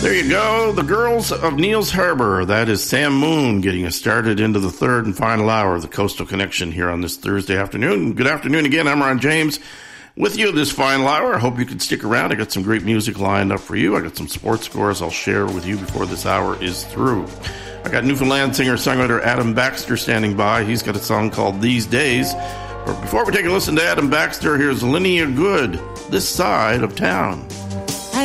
There you go, the Girls of Neils Harbor. That is Sam Moon getting us started into the third and final hour of the Coastal Connection here on this Thursday afternoon. Good afternoon again, I'm Ron James with you this final hour. I hope you can stick around. I got some great music lined up for you. I got some sports scores I'll share with you before this hour is through. I got Newfoundland singer-songwriter Adam Baxter standing by. He's got a song called These Days. But before we take a listen to Adam Baxter, here's Linnea Good, This Side of Town.